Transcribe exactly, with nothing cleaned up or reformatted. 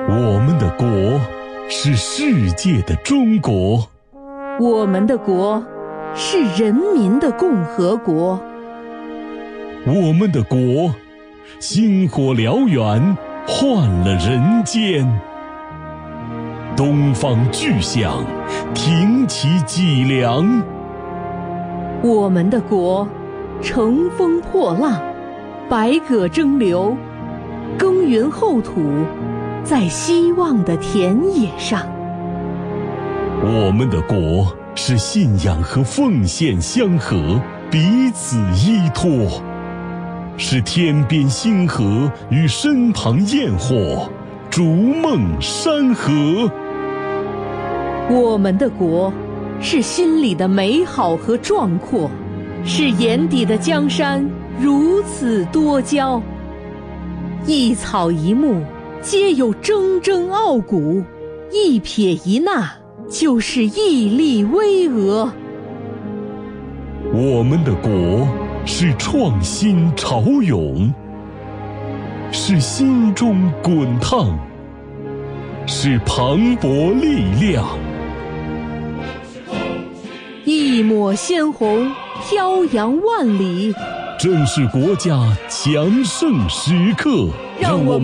我们的国是世界的中国， 我们的国是人民的共和国， 我们的国星火燎原，换了人间。东方巨响，挺起脊梁。 我们的国乘风破浪，百舸争流，耕耘厚土，在希望的田野上。 我们的国是信仰和奉献相合，彼此依托，是天边星河与身旁焰火，逐梦山河。 我们的国是心里的美好和壮阔，是眼底的江山如此多娇。一草一木皆有铮铮傲骨，一撇一捺就是屹立巍峨。 我们的国是创新潮涌，是心中滚烫，是磅礴力量。 一抹鲜红飘扬万里， 正是国家强盛时刻， 让我们